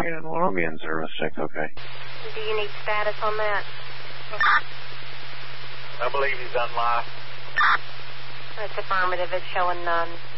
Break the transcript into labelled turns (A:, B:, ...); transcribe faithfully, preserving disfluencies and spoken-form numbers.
A: Cannon one, I'll be in zero six, okay.
B: Do you need status on that?
C: I believe he's unlocked.
B: That's affirmative. It's showing none.